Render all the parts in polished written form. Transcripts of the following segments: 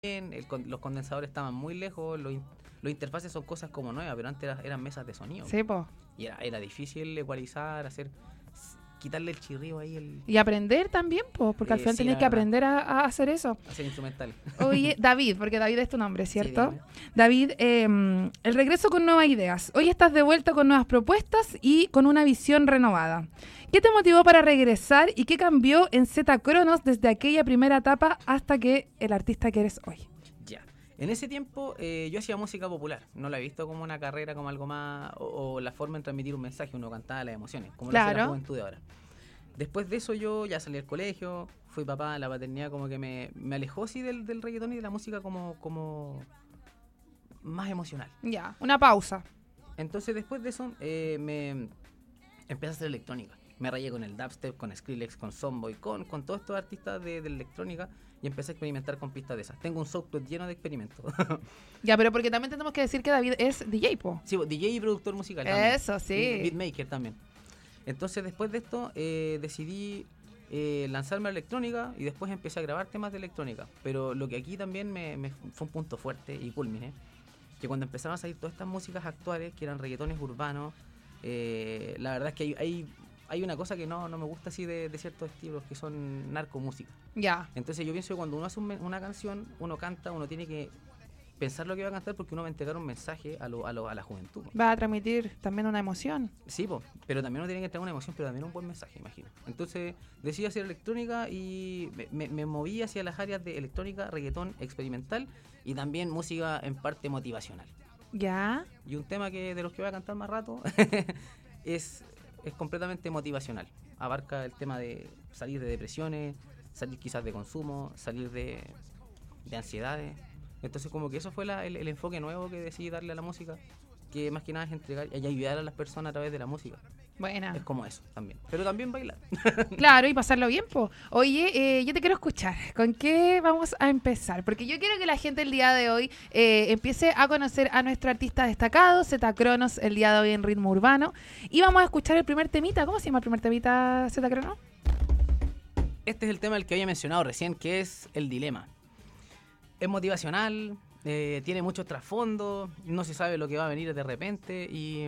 los condensadores estaban muy lejos, los interfaces son cosas como nuevas, pero antes eran mesas de sonido. Sí, po. Y era difícil ecualizar, quitarle el chirrío ahí, Y aprender también, po, porque al final sí, tenías la que verdad. aprender a hacer eso. hacer instrumental. Oye, David, porque David es tu nombre, Sí, ¿cierto? dígame. David, el regreso con nuevas ideas. Hoy estás de vuelta con nuevas propuestas y con una visión renovada. ¿Qué te motivó para regresar y qué cambió en Z Cronos desde aquella primera etapa hasta que el artista que eres hoy? Ya. En ese tiempo yo hacía música popular, no la he visto como una carrera, como algo más, o la forma de transmitir un mensaje, uno cantaba las emociones, como lo hace la Claro. juventud de ahora. Después de eso yo ya salí del colegio, fui papá, la paternidad como que me alejó sí del reggaetón y de la música como más emocional. Ya, una pausa. Entonces después de eso me empecé a hacer electrónica. Me rayé con el dubstep, con Skrillex, con Zomboy, con todos estos artistas de electrónica y empecé a experimentar con pistas de esas. Tengo un software lleno de experimentos. Ya, pero porque también tenemos que decir que David es DJ, po. Sí, DJ y productor musical también. Eso, sí. Y beatmaker también. Entonces después de esto decidí lanzarme a la electrónica y después empecé a grabar temas de electrónica. Pero lo que aquí también me fue un punto fuerte y culmine, que cuando empezaron a salir todas estas músicas actuales, que eran reggaetones urbanos, la verdad es que hay una cosa que no me gusta así de ciertos estilos, que son narcomúsica. Ya. Entonces yo pienso que cuando uno hace una canción, uno canta, uno tiene que pensar lo que va a cantar porque uno va a entregar un mensaje a la juventud. Va a transmitir también una emoción. Sí, pero también uno tiene que entregar una emoción, pero también un buen mensaje, imagino. Entonces decidí hacer electrónica y me moví hacia las áreas de electrónica, reggaetón, experimental y también música en parte motivacional. Ya. Y un tema que de los que voy a cantar más rato es completamente motivacional. Abarca el tema de salir de depresiones, salir quizás de consumo, salir de ansiedades. Entonces como que eso fue el enfoque nuevo que decidí darle a la música, que más que nada es entregar y ayudar a las personas a través de la música. Buena. Es como eso también. Pero también bailar. Claro, y pasarlo bien, po. Oye, yo te quiero escuchar. ¿Con qué vamos a empezar? Porque yo quiero que la gente el día de hoy empiece a conocer a nuestro artista destacado, Z Cronos, el día de hoy en Ritmo Urbano. Y vamos a escuchar el primer temita. ¿Cómo se llama el primer temita, Z Cronos? Este es el tema del que había mencionado recién, que es el dilema. Es motivacional, tiene mucho trasfondo, no se sabe lo que va a venir de repente y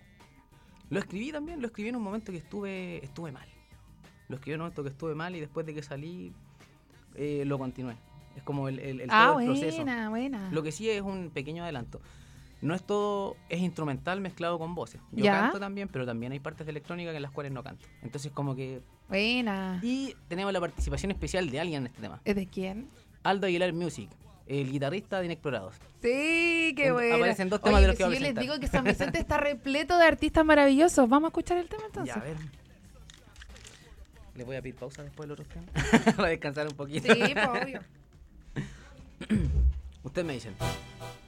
lo escribí en un momento que estuve mal. Lo escribí en un momento que estuve mal y después de que salí lo continué. Es como todo el proceso. Buena. Lo que sí es un pequeño adelanto. No es todo, es instrumental mezclado con voces. Yo ¿Ya? canto también, pero también hay partes de electrónica en las cuales no canto. Entonces como que... Buena. Y tenemos la participación especial de alguien en este tema. ¿Es de quién? Aldo Aguilar Music, el guitarrista de Inexplorados. Sí, qué bueno. Aparecen dos temas de los que si voy a yo les presentar. digo que San Vicente está repleto de artistas maravillosos. ¿Vamos a escuchar el tema entonces? Ya, a ver. Les voy a pedir pausa después del otro tema. Para descansar un poquito. Sí, pues, obvio. Ustedes me dicen.